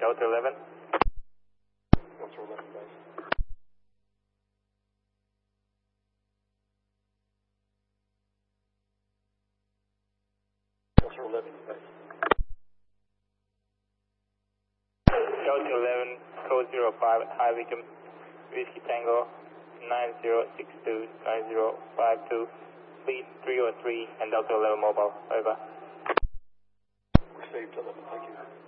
Delta 11. Delta 11 base. Delta 11 base. Delta 11, code 05, high Wickham, Whiskey Tango, 9062-9052, fleet 303, and Delta 11 mobile, over. Received 11, thank you.